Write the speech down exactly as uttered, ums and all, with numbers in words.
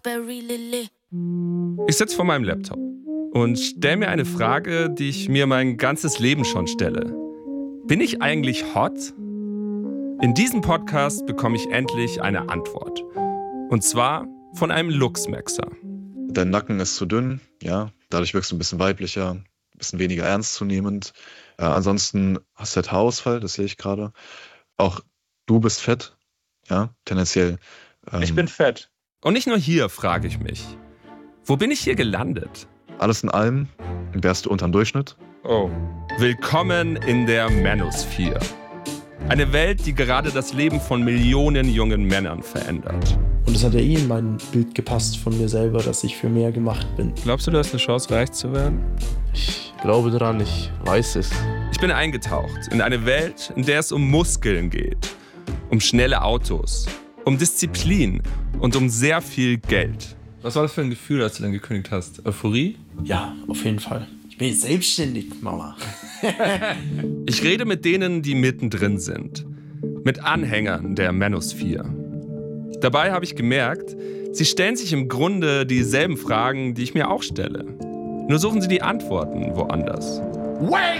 Ich sitze vor meinem Laptop und stelle mir eine Frage, die ich mir mein ganzes Leben schon stelle. Bin ich eigentlich hot? In diesem Podcast bekomme ich endlich eine Antwort. Und zwar von einem Luchsmexer. Dein Nacken ist zu dünn, ja. Dadurch wirkst du ein bisschen weiblicher, ein bisschen weniger ernstzunehmend. Äh, ansonsten hast du halt Haarausfall, das sehe ich gerade. Auch du bist fett, ja, tendenziell. Ähm, ich bin fett. Und nicht nur hier, frage ich mich. Wo bin ich hier gelandet? Alles in allem wärst du unterm Durchschnitt. Oh. Willkommen in der Manosphere. Eine Welt, die gerade das Leben von Millionen jungen Männern verändert. Und es hat ja eh in mein Bild gepasst von mir selber, dass ich für mehr gemacht bin. Glaubst du, du hast eine Chance, reich zu werden? Ich glaube daran, ich weiß es. Ich bin eingetaucht in eine Welt, in der es um Muskeln geht, um schnelle Autos, um Disziplin und um sehr viel Geld. Was war das für ein Gefühl, als du dann gekündigt hast? Euphorie? Ja, auf jeden Fall. Ich bin jetzt selbstständig, Mama. Ich rede mit denen, die mittendrin sind. Mit Anhängern der Manosphere. Dabei habe ich gemerkt, sie stellen sich im Grunde dieselben Fragen, die ich mir auch stelle. Nur suchen sie die Antworten woanders. Wake